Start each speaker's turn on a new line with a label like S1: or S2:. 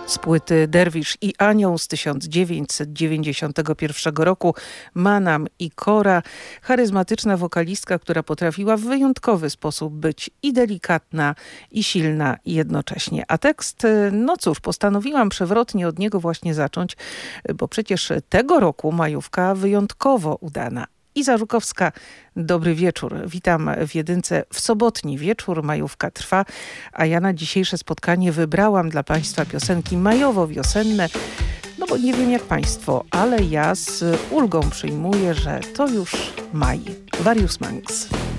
S1: Z płyty Derwisz i Anioł z 1991 roku Manam i Kora, charyzmatyczna wokalistka, która potrafiła w wyjątkowy sposób być i delikatna, i silna jednocześnie. A tekst, no cóż, postanowiłam przewrotnie od niego właśnie zacząć, bo przecież tego roku majówka wyjątkowo udana. Iza Żukowska, dobry wieczór. Witam w Jedynce w sobotni wieczór. Majówka trwa, a ja na dzisiejsze spotkanie wybrałam dla Państwa piosenki majowo-wiosenne. No bo nie wiem jak Państwo, ale ja z ulgą przyjmuję, że to już maj. Various Monks.